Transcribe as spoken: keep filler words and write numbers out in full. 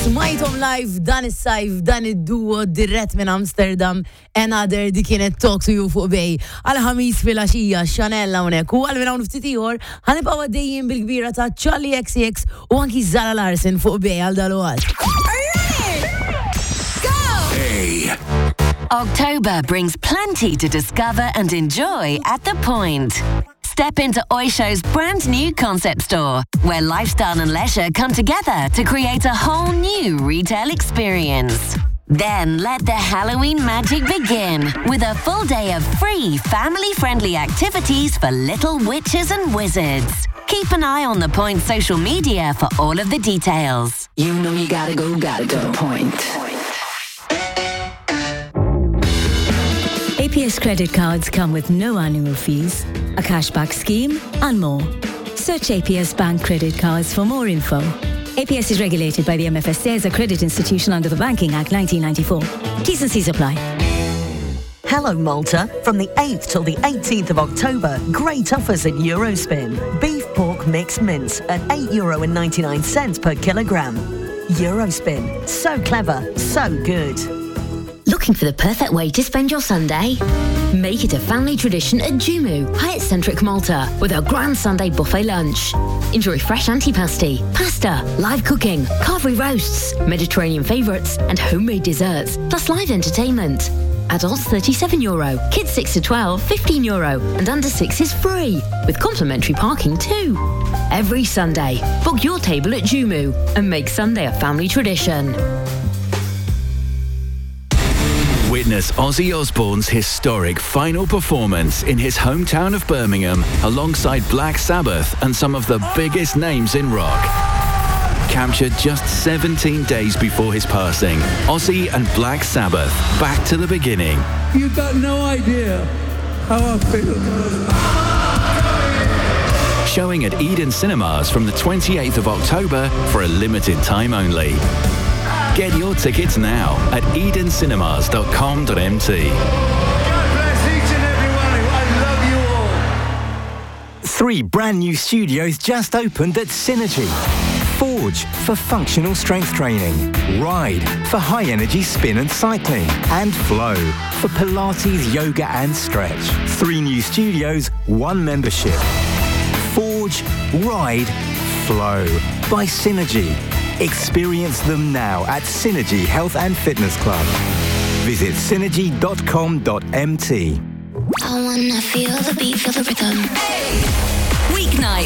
Smajtom live dan is-sajf, dan id-duo dirett minn Amsterdam, Another di kienet Talk to You fuq bej. Għal-ħamis fil-għaxija, Chanel hawnhekk u għal minn hawn ftit ieħor ħanibqgħu għaddejjin bil-kbira ta' Charlie X C X u anki Zara Larsen fuq bej għal dalwaqt. Hey. October brings plenty to discover and enjoy at The Point. Step into Oysho's brand new concept store, where lifestyle and leisure come together to create a whole new retail experience. Then let the Halloween magic begin with a full day of free, family-friendly activities for little witches and wizards. Keep an eye on The Point social media for all of the details. You know you gotta go, gotta go. Point. A P S credit cards come with no annual fees, a cashback scheme, and more. Search A P S Bank credit cards for more info. A P S is regulated by the M F S A as a credit institution under the Banking Act nineteen ninety-four. T's and C's apply. Hello Malta. From the eighth till the eighteenth of October, great offers at Eurospin. Beef pork mixed mince at eight euro ninety-nine per kilogram. Eurospin. So clever, so good. Looking for the perfect way to spend your Sunday? Make it a family tradition at Jumu, Hyatt-centric Malta, with our grand Sunday buffet lunch. Enjoy fresh antipasti, pasta, live cooking, carvery roasts, Mediterranean favourites, and homemade desserts, plus live entertainment. Adults thirty-seven euro, kids six to twelve, fifteen euro, and under six is free, with complimentary parking too. Every Sunday, book your table at Jumu and make Sunday a family tradition. Witness Ozzy Osbourne's historic final performance in his hometown of Birmingham alongside Black Sabbath and some of the biggest names in rock. Captured just seventeen days before his passing, Ozzy and Black Sabbath back to the beginning. You've got no idea how I feel. Showing at Eden Cinemas from the twenty-eighth of October for a limited time only. Get your tickets now at eden cinemas dot com dot m t. God bless each and every one of you. I love you all. Three brand new studios just opened at Synergy. Forge for functional strength training, Ride for high energy spin and cycling, and Flow for Pilates, yoga and stretch. Three new studios, one membership. Forge, Ride, Flow by Synergy. Experience them now at Synergy Health and Fitness Club. Visit synergy dot com dot m t. I wanna feel the beat, feel the rhythm. Weeknight